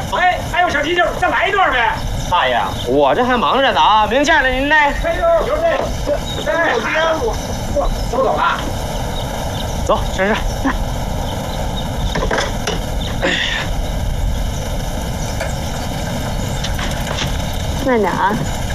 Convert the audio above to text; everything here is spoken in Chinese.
哎，还有小啤酒，再来一段呗。 大爷，我这还忙着呢啊，明见了您嘞。 哎呦，有这，哎，我收走了。 走，婶婶。 慢点啊。